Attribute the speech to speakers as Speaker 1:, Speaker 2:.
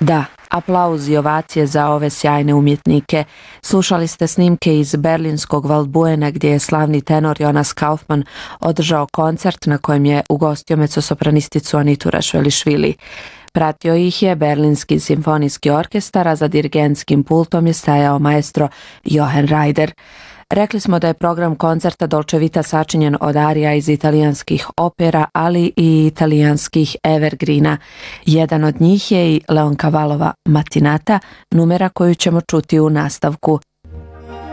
Speaker 1: Da, aplauz i ovacije za ove sjajne umjetnike. Slušali ste snimke iz berlinskog Waldbuena gdje je slavni tenor Jonas Kaufmann održao koncert na kojem je ugostio mezzosopranisticu Anitu Rašvelišvili. Pratio ih je Berlinski simfonijski orkestar, a za dirigentskim pultom je stajao maestro Johann Reider. Rekli smo da je program koncerta Dolce Vita sačinjen od arija iz italijanskih opera, ali i italijanskih evergreena. Jedan od njih je i Leoncavalova Mattinata, numera koju ćemo čuti u nastavku.